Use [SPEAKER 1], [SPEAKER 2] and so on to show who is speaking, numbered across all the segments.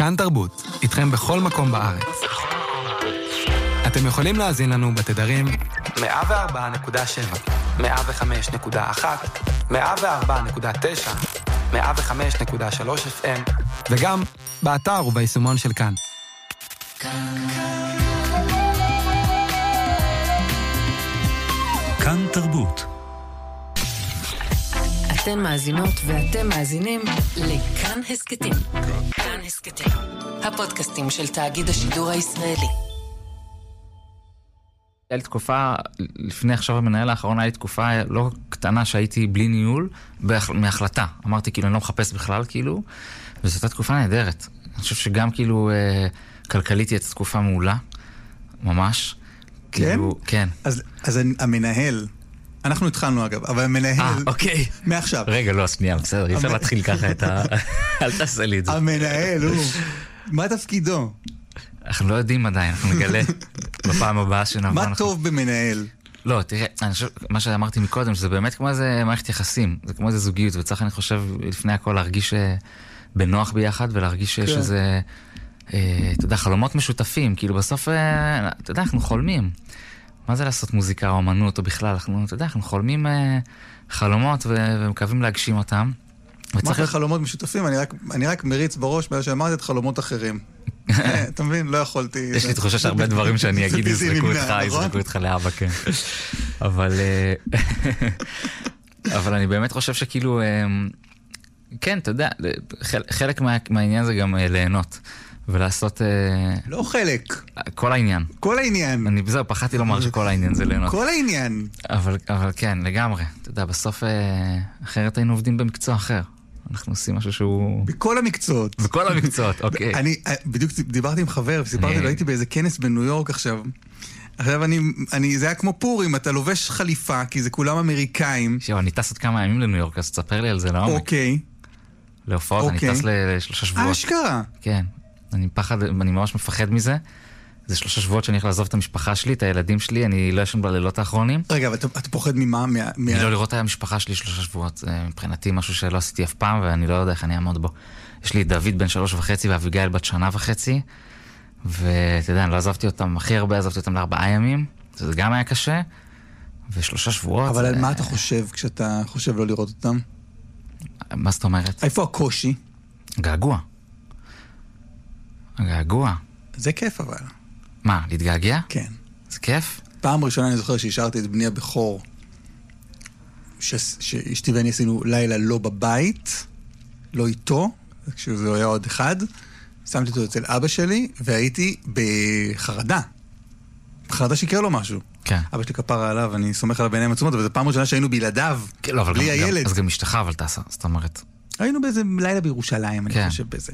[SPEAKER 1] כאן תרבות, איתכם בכל מקום בארץ. אתם יכולים להאזין לנו בתדרים 104.7, 105.1, 104.9, 105.3 FM, וגם באתר וביישומון של כאן.
[SPEAKER 2] כאן תרבות.
[SPEAKER 3] אתן מאזינות ואתם מאזינים לכאן הסקטים. כאן הסקטים, הפודקאסטים של תאגיד השידור הישראלי.
[SPEAKER 4] היה לי תקופה, לפני עכשיו המנהל האחרון, היה לי תקופה לא קטנה שהייתי בלי ניהול, מהחלטה. אמרתי כאילו, אני לא מחפש בכלל כאילו, וזו הייתה תקופה נהדרת. אני חושב שגם כאילו, כלכלית הייתה תקופה מעולה, ממש.
[SPEAKER 5] כן?
[SPEAKER 4] כאילו, כן.
[SPEAKER 5] אז המנהל, אנחנו התחלנו אגב, אבל המנהל...
[SPEAKER 4] אוקיי.
[SPEAKER 5] מעכשיו.
[SPEAKER 4] רגע, לא, שנייה, בסדר, אי אפשר להתחיל ככה את ה... אל תעשה לי את זה.
[SPEAKER 5] המנהל הוא... מה תפקידו?
[SPEAKER 4] אנחנו לא יודעים עדיין, אנחנו נגלה בפעם הבאה שנבוא.
[SPEAKER 5] מה טוב במנהל?
[SPEAKER 4] לא, תראה, אני חושב, מה שאמרתי מקודם, שזה באמת כמו איזה מערכת יחסים, זה כמו איזה זוגיות, וצריך, אני חושב, לפני הכל להרגיש בנוח ביחד, ולהרגיש שזה, אתה יודע, חלומות משותפים, כאילו בסוף, אתה יודע, אנחנו חולמים. מה זה לעשות מוזיקה או אמנות או בכלל? אנחנו, אתה יודע, אנחנו חולמים חלומות ומקווים להגשים אותם.
[SPEAKER 5] מה זה חלומות משותפים? אני רק מריץ בראש בגלל שאמרתי את חלומות אחרים. אתה מבין? לא יכולתי...
[SPEAKER 4] יש לי תחושה שהרבה דברים שאני אגיד יזרקו אותך לאבא, כן. אבל אני באמת חושב שכאילו... כן, אתה יודע, חלק מהעניין זה גם ליהנות. ולעשות...
[SPEAKER 5] לא חלק.
[SPEAKER 4] כל העניין.
[SPEAKER 5] כל העניין.
[SPEAKER 4] אני בזהו, פחדתי לומר שכל העניין זה ליהנות.
[SPEAKER 5] כל העניין.
[SPEAKER 4] אבל כן, לגמרי. אתה יודע, בסוף אחרת היינו עובדים במקצוע אחר. אנחנו עושים משהו שהוא...
[SPEAKER 5] בכל המקצועות.
[SPEAKER 4] בכל המקצועות, אוקיי.
[SPEAKER 5] אני בדיוק דיברתי עם חבר, וסיפרתי לו, הייתי באיזה כנס בניו יורק עכשיו. עכשיו זה היה כמו פורים, אתה לובש חליפה, כי זה כולם אמריקאים.
[SPEAKER 4] אני טס עוד כמה ימים לניו יורק, אז תספר לי על זה לעומק.
[SPEAKER 5] אוקיי.
[SPEAKER 4] להופעות, אני טס ל3 שבועות.
[SPEAKER 5] אשכרה.
[SPEAKER 4] כן. אני ממש מפחד מזה. זה 3 שבועות שאני הולך לעזוב את המשפחה שלי, את הילדים שלי, אני לא ישן בלילות האחרונים.
[SPEAKER 5] רגע, אבל אתה פוחד ממה?
[SPEAKER 4] אני לא לראות את המשפחה שלי 3 שבועות. זה מבחינתי משהו שלא עשיתי אף פעם, ואני לא יודע איך אני אעמוד בו. יש לי דוד בן 3.5 ואביגיל בת 1.5 שנה, ואתה יודע, אני לא עזבתי אותם, הכי הרבה עזבתי אותם ל4 ימים, זה גם היה קשה, ו3 שבועות.
[SPEAKER 5] אבל על מה אתה חושב כשאתה חושב לא לראות אותם?
[SPEAKER 4] מה זאת אומרת?
[SPEAKER 5] איפה הקושי?
[SPEAKER 4] געגוע. געגוע.
[SPEAKER 5] זה כיף אבל.
[SPEAKER 4] מה, להתגעגע?
[SPEAKER 5] כן.
[SPEAKER 4] זה כיף?
[SPEAKER 5] פעם ראשונה אני זוכר שהשארתי את בני הבכור, שאשתי ואני עשינו לילה לא בבית, לא איתו, כשזה היה עוד אחד, שמתי אותו אצל אבא שלי, והייתי בחרדה. בחרדה שיקרה לו משהו.
[SPEAKER 4] כן.
[SPEAKER 5] אבא שלי כפרה עליו, אני סומך עליו בעיניים עצומות, אבל זו פעם ראשונה שהיינו בלעדיו,
[SPEAKER 4] כן, לא,
[SPEAKER 5] בלי הילד.
[SPEAKER 4] אז גם משתך, אבל תעשה, זאת אומרת.
[SPEAKER 5] היינו באיזה לילה בירושלים,
[SPEAKER 4] כן.
[SPEAKER 5] אני חושב בזה.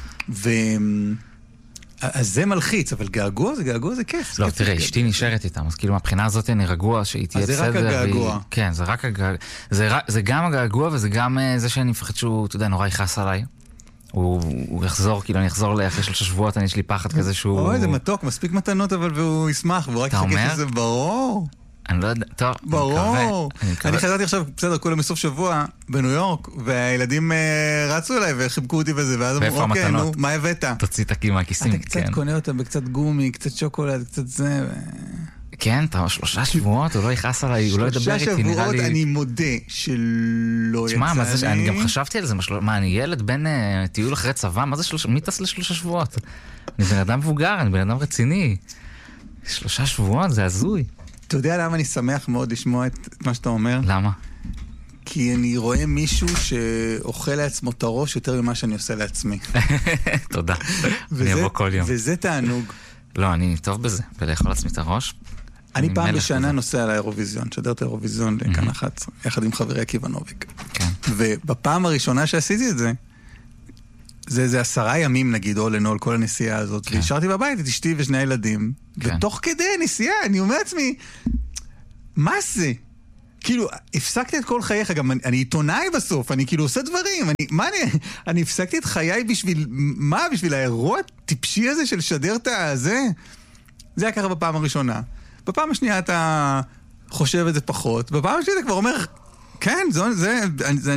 [SPEAKER 5] אז זה מלחיץ, אבל געגוע זה כיף.
[SPEAKER 4] לא, תראה, אשתי נשארת איתם, אז כאילו מהבחינה הזאת אני רגוע שהיא תהיה בסדר.
[SPEAKER 5] אז זה רק הגעגוע.
[SPEAKER 4] כן, זה רק הגעגוע. זה גם הגעגוע וזה גם זה שאני מפחד שהוא, אתה יודע, נורא יכעס עליי. הוא יחזור, כאילו אני אחזור אחרי 3 שבועות, יש לי פחד כזה שהוא...
[SPEAKER 5] אוי, זה מתוק, מספיק מתנות אבל והוא ישמח, והוא רק יחכה שזה ברור.
[SPEAKER 4] אני לא יודע, טוב,
[SPEAKER 5] ברור. אני חזרתי עכשיו, בסדר, כולם מסוף שבוע בניו יורק, והילדים רצו אליי וחיבקו אותי וזה, ואז אמרו, אוקיי, נו, מה הבאת?
[SPEAKER 4] תוציא תקים מהכיסים.
[SPEAKER 5] אתה קצת קונה אותם בקצת גומי, קצת שוקולד, קצת זה.
[SPEAKER 4] כן, 3 שבועות, הוא לא יכעס עליי, הוא לא ידבר איתי, נראה לי...
[SPEAKER 5] 3 שבועות אני מודה שלא יצא לי...
[SPEAKER 4] תשמע, אני גם חשבתי על זה, מה, אני ילד בין טיול אחרי צבא, מה זה מי טס ל3 שבועות? אני בן אדם מבוגר, אני בן אדם רציני. 3 שבועות, זה הזוי.
[SPEAKER 5] אתה יודע למה אני שמח מאוד לשמוע את מה שאתה אומר?
[SPEAKER 4] למה?
[SPEAKER 5] כי אני רואה מישהו שאוכל לעצמו את הראש יותר ממה שאני עושה לעצמי.
[SPEAKER 4] תודה. אני אבוא כל יום.
[SPEAKER 5] וזה תענוג.
[SPEAKER 4] לא, אני טוב בזה, בלאכול לעצמי את הראש.
[SPEAKER 5] אני פעם בשנה נוסע לאירוויזיון, שדר את האירוויזיון לכאן 11, יחד עם חברי עקיבא נוביק.
[SPEAKER 4] כן.
[SPEAKER 5] ובפעם הראשונה שעשיתי את זה, זה 10 ימים נגיד, או לנול, כל הנסיעה הזאת, והשארתי בבית את אשתי ו2 ילדים, ותוך כדי נסיעה, אני אומר לעצמי, מה זה? כאילו, הפסקתי את כל חייך, גם אני עיתונאי בסוף, אני כאילו עושה דברים, אני הפסקתי את חיי בשביל, מה? בשביל האירוע הטיפשי הזה של שדר את הזה? זה היה ככה בפעם הראשונה. בפעם השנייה אתה חושב את זה פחות, בפעם השנייה אתה כבר אומר, כן,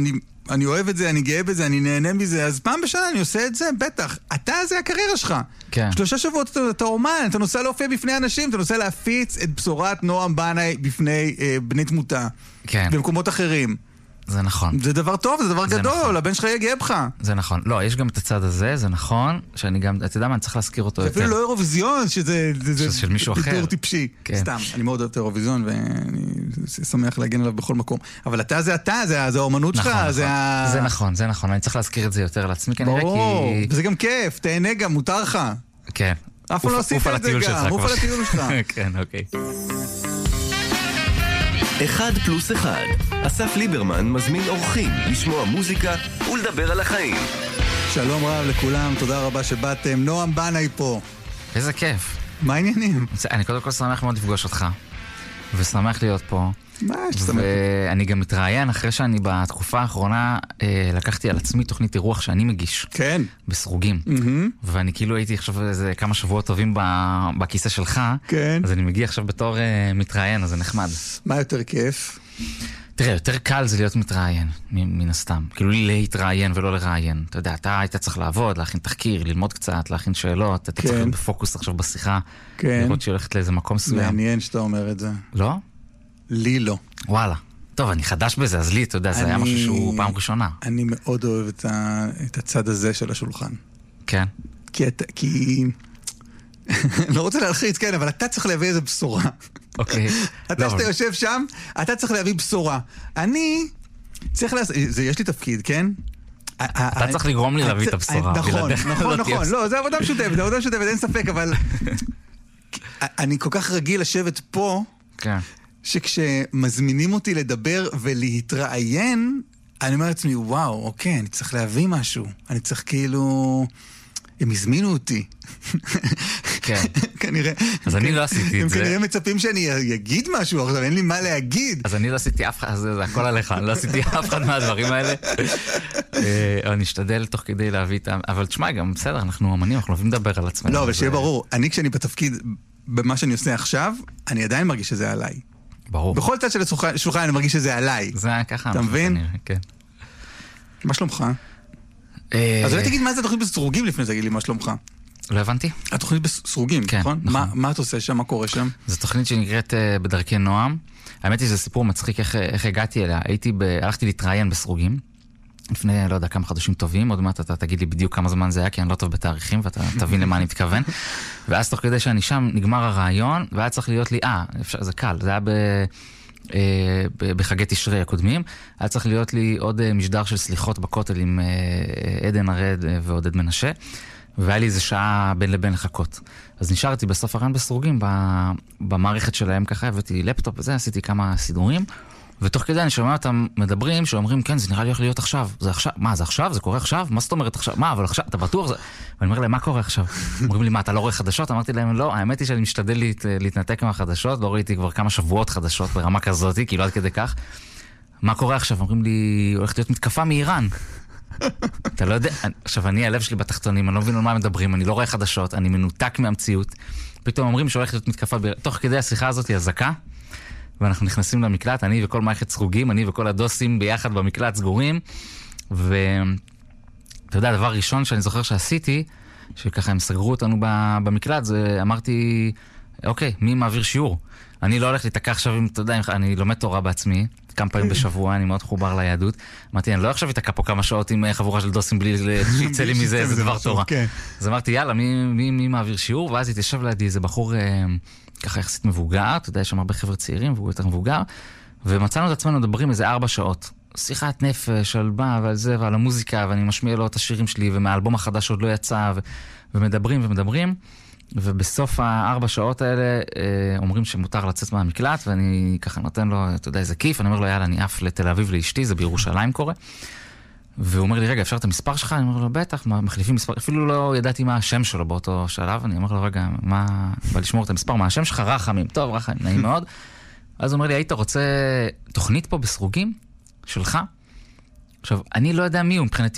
[SPEAKER 5] אני אוהב את זה, אני גאה בזה, אני נהנה מזה, אז פעם בשנה אני עושה את זה, בטח. זה הקריירה שלך.
[SPEAKER 4] כן.
[SPEAKER 5] 3 שבועות אתה אומן, אתה נוסע להופיע בפני אנשים, אתה נוסע להפיץ את בשורת נועם בנאי בפני בני תמותה.
[SPEAKER 4] כן.
[SPEAKER 5] במקומות אחרים.
[SPEAKER 4] זה נכון.
[SPEAKER 5] זה דבר טוב, זה דבר גדול,
[SPEAKER 4] נכון.
[SPEAKER 5] הבן שלך יהיה גאה בך.
[SPEAKER 4] זה נכון. לא, יש גם את הצד הזה, זה נכון, שאני גם, אתה יודע מה, אני צריך להזכיר אותו
[SPEAKER 5] זה
[SPEAKER 4] יותר.
[SPEAKER 5] אפילו לא אירוויזיון, שזה
[SPEAKER 4] של מישהו אחר.
[SPEAKER 5] פיתור טיפשי.
[SPEAKER 4] כן.
[SPEAKER 5] סתם, אני מאוד אוהב את האירוויזיון, ואני שמח להגן עליו בכל מקום. אבל אתה, זה האומנות שלך,
[SPEAKER 4] נכון,
[SPEAKER 5] זה ה...
[SPEAKER 4] זה נכון, זה נכון. אני צריך להזכיר את זה יותר לעצמי, כנראה,
[SPEAKER 5] ברור,
[SPEAKER 4] כי...
[SPEAKER 5] וזה גם כיף, תהנה גם, מותר לך.
[SPEAKER 4] כן.
[SPEAKER 5] אף פעם לא עשית את זה גם, עוף על הטיול שלך.
[SPEAKER 4] כן, אוקיי.
[SPEAKER 2] 1+1 אסף ליברמן מזמין אורחים לשמוע מוזיקה ולדבר על החיים.
[SPEAKER 5] שלום רב לכולם, תודה רבה שבאתם. נועם בנאי פה.
[SPEAKER 4] איזה כיף.
[SPEAKER 5] מה העניינים?
[SPEAKER 4] אני קודם כל שמח מאוד לפגוש אותך, ושמח להיות פה.
[SPEAKER 5] מה יש שמח?
[SPEAKER 4] ואני גם מתראיין אחרי שאני בתקופה האחרונה לקחתי על עצמי תוכנית אירוח שאני מגיש.
[SPEAKER 5] כן.
[SPEAKER 4] בסרוגים. ואני כאילו הייתי עכשיו איזה כמה שבועות טובים בכיסא שלך.
[SPEAKER 5] כן.
[SPEAKER 4] אז אני מגיע עכשיו בתור מתראיין, אז זה נחמד.
[SPEAKER 5] מה יותר כיף?
[SPEAKER 4] תראה, יותר קל זה להיות מתראיין, מן הסתם. כאילו להתראיין ולא לראיין. אתה יודע, אתה היית צריך לעבוד, להכין תחקיר, ללמוד קצת, להכין שאלות. אתה צריך להיות בפוקוס עכשיו בשיחה.
[SPEAKER 5] כן.
[SPEAKER 4] לראות שהיא הולכת לאיזה מקום מסוים.
[SPEAKER 5] מעניין שאתה אומר את זה.
[SPEAKER 4] לא?
[SPEAKER 5] לי לא.
[SPEAKER 4] וואלה. טוב, אני חדש בזה, אז לי, אתה יודע, זה היה משהו שהוא פעם ראשונה.
[SPEAKER 5] אני מאוד אוהב את הצד הזה של השולחן.
[SPEAKER 4] כן.
[SPEAKER 5] כי... לא רוצה להלחיץ, כן, אבל אתה צריך להביא איזה בשורה.
[SPEAKER 4] אוקיי.
[SPEAKER 5] אתה שאתה יושב שם, אתה צריך להביא בשורה. אני צריך יש לי תפקיד, כן?
[SPEAKER 4] אתה צריך לגרום לי להביא את הבשורה.
[SPEAKER 5] נכון. לא, זה עבודה משותפת, אין ספק, אבל... אני כל כך רגיל לשבת פה, שכשמזמינים אותי לדבר ולהתראיין, אני אומר לעצמי, וואו, אוקיי, אני צריך להביא משהו. אני צריך כאילו... הם הזמינו אותי.
[SPEAKER 4] כן.
[SPEAKER 5] כנראה.
[SPEAKER 4] אז אני לא עשיתי את זה.
[SPEAKER 5] הם כנראה מצפים שאני אגיד משהו, עכשיו אין לי מה להגיד.
[SPEAKER 4] אז אני לא עשיתי אף אחד, זה הכל עליך, אני לא עשיתי אף אחד מהדברים האלה. אני אשתדל תוך כדי להביא את... אבל תשמע, גם בסדר, אנחנו אמנים, אנחנו אוהבים לדבר על עצמנו.
[SPEAKER 5] לא, אבל שיהיה ברור, כשאני בתפקיד, במה שאני עושה עכשיו, אני עדיין מרגיש שזה עליי.
[SPEAKER 4] ברור.
[SPEAKER 5] בכל צד של השולחן אני מרגיש שזה עליי.
[SPEAKER 4] זה ככה.
[SPEAKER 5] אתה מבין?
[SPEAKER 4] כן.
[SPEAKER 5] מה שלומך? אז אולי תגיד מה זה התוכנית בסרוגים לפני, תגיד לי מה שלומך.
[SPEAKER 4] לא הבנתי?
[SPEAKER 5] התוכנית בסרוגים, נכון? מה אתה עושה שם? מה קורה שם?
[SPEAKER 4] זו תוכנית שנקראת בדרכי נועם. האמת היא, זה סיפור מצחיק איך הגעתי אליה. הלכתי להתראיין בסרוגים, לפני, לא יודע, כמה חודשים טובים, עוד מעט אתה תגיד לי בדיוק כמה זמן זה היה, כי אני לא טוב בתאריכים, ואתה תבין למה אני מתכוון. ואז תוך כדי שאני שם נגמר הרעיון, והיה צריך להיות לי, זה קל, זה היה בחגי תשרי הקודמים, היה צריך להיות לי עוד משדר של סליחות בכותל עם עדן הרד ועודד מנשה, והיה לי איזה שעה בין לבין לחכות. אז נשארתי בסוף הרעיון בסרוגים, במערכת שלהם ככה, הבאתי לפטופ וזה, עשיתי כמה סידורים, ותוך כדי אני שומע אותם מדברים, שאומרים, כן, זה נראה לי הולך להיות עכשיו. זה עכשיו? מה, זה עכשיו? זה קורה עכשיו? מה זאת אומרת עכשיו? מה, אבל עכשיו? אתה בטוח? ואני אומר להם, מה קורה עכשיו? אומרים לי, מה, אתה לא רואה חדשות? אמרתי להם, לא, האמת היא שאני משתדל להתנתק מהחדשות, לא ראיתי כבר כמה שבועות חדשות ברמה כזאת, כי לא עד כדי כך. מה קורה עכשיו? אומרים לי, הולכת להיות מתקפה מאיראן. אתה לא יודע, עכשיו אני, הלב שלי בתחתונים, אני לא מבין על מה הם מדברים, אני לא רואה חדשות, אני מנותק מהמציאות. פתאום אומרים שהולכת להיות מתקפה, תוך כדי השיחה הזאת היא הזקה, ואנחנו נכנסים למקלט, אני וכל מערכת סרוגים, אני וכל הדוסים ביחד במקלט סגורים, ואתה יודע, הדבר הראשון שאני זוכר שעשיתי, שככה הם סגרו אותנו במקלט, זה אמרתי, אוקיי, מי מעביר שיעור? אני לא הולך להתעקע עכשיו, אתה יודע, אני לומד תורה בעצמי, כמה פעמים בשבוע, אני מאוד חובר ליהדות. אמרתי, אני לא עכשיו להתעקע פה כמה שעות עם חבורה של דוסים בלי שיצא לי מזה איזה דבר תורה. אז אמרתי, יאללה, מי מעביר שיעור? ואז התיישב לידי איזה בחור ככה יחסית מבוגר, אתה יודע, יש שם הרבה חבר'ה צעירים, והוא יותר מבוגר, ומצאנו את עצמנו מדברים איזה 4 שעות. שיחת נפש על מה ועל זה ועל המוזיקה, ואני משמיע לו את השירים שלי, ומהאלבום החדש עוד לא יצא, ומדברים, ובסוף 4 שעות האלה אומרים שמותר לצאת מהמקלט, ואני ככה נותן לו, אתה יודע, איזה כיף, אני אומר לו, יאללה, אני עף לתל אביב לאשתי, זה בירושלים קורה. והוא אומר לי, רגע, אפשר את המספר שלך? אני אומר לו, בטח, מחליפים מספר, אפילו לא ידעתי מה השם שלו באותו שלב, אני אומר לו, רגע, בא לשמור את המספר, מה השם שלך? רחמים, טוב, רחמים, נעים מאוד. אז הוא אומר לי, היית רוצה תוכנית פה בסרוגים? שלך? עכשיו, אני לא יודע מי הוא, מבחינתי